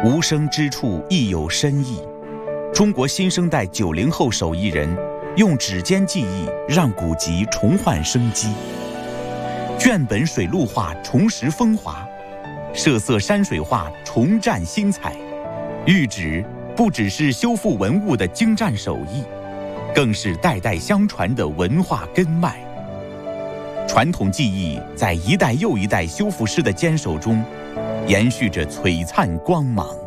无声之处亦有深意。中国新生代90后手艺人用指尖技艺让古籍重焕生机，卷本水陆画重拾风华，设色山水画重绽新彩。玉纸不只是修复文物的精湛手艺，更是代代相传的文化根脉。传统技艺在一代又一代修复师的坚守中延续着璀璨光芒。